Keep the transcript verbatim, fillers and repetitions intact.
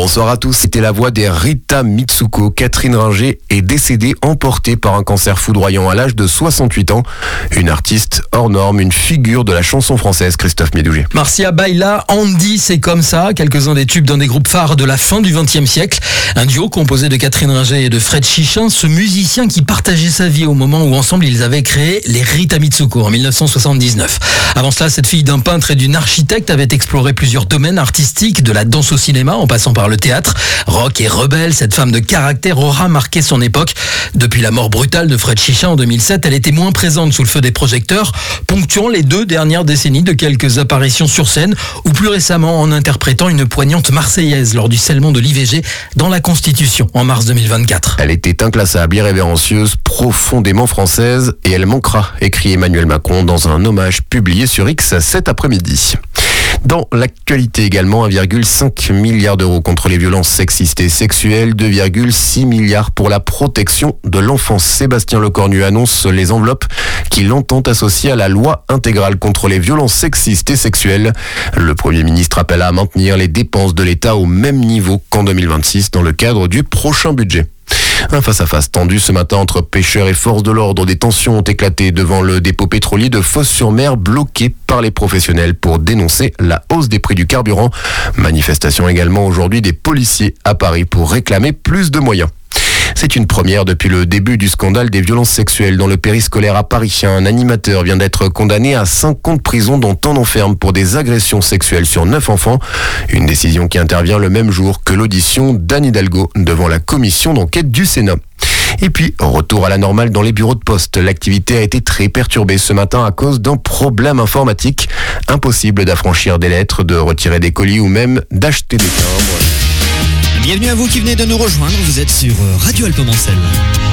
Bonsoir à tous, c'était la voix des Rita Mitsuko. Catherine Ringer est décédée emportée par un cancer foudroyant à l'âge de soixante-huit ans. Une artiste hors norme, une figure de la chanson française, Christophe Médouget. Marcia Baila, Andy, c'est comme ça, quelques-uns des tubes d'un des groupes phares de la fin du vingtième siècle. Un duo composé de Catherine Ringer et de Fred Chichin, ce musicien qui partageait sa vie au moment où ensemble ils avaient créé les Rita Mitsuko en dix-neuf cent soixante-dix-neuf. Avant cela, cette fille d'un peintre et d'une architecte avait exploré plusieurs domaines artistiques, de la danse au cinéma en passant par le théâtre. Rock et rebelle, cette femme de caractère aura marqué son époque. Depuis la mort brutale de Fred Chichin en deux mille sept, elle était moins présente sous le feu des projecteurs, ponctuant les deux dernières décennies de quelques apparitions sur scène, ou plus récemment en interprétant une poignante marseillaise lors du scellement de l'I V G dans la Constitution en mars deux mille vingt-quatre. Elle était inclassable, irrévérencieuse, profondément française, et elle manquera, écrit Emmanuel Macron dans un hommage publié sur X cet après-midi. Dans l'actualité également, un virgule cinq milliard d'euros contre les violences sexistes et sexuelles, deux virgule six milliards pour la protection de l'enfance. Sébastien Lecornu annonce les enveloppes qu'il entend associer à la loi intégrale contre les violences sexistes et sexuelles. Le Premier ministre appelle à maintenir les dépenses de l'État au même niveau qu'en deux mille vingt-six dans le cadre du prochain budget. Un face-à-face tendu ce matin entre pêcheurs et forces de l'ordre. Des tensions ont éclaté devant le dépôt pétrolier de Fos-sur-Mer, bloqué par les professionnels pour dénoncer la hausse des prix du carburant. Manifestation également aujourd'hui des policiers à Paris pour réclamer plus de moyens. C'est une première depuis le début du scandale des violences sexuelles dans le périscolaire à Paris. Un animateur vient d'être condamné à cinq ans de prison, dont un enferme pour des agressions sexuelles sur neuf enfants. Une décision qui intervient le même jour que l'audition d'Anne Hidalgo devant la commission d'enquête du Sénat. Et puis, retour à la normale dans les bureaux de poste. L'activité a été très perturbée ce matin à cause d'un problème informatique. Impossible d'affranchir des lettres, de retirer des colis ou même d'acheter des timbres. Bienvenue à vous qui venez de nous rejoindre, vous êtes sur Radio Alpes Mancel.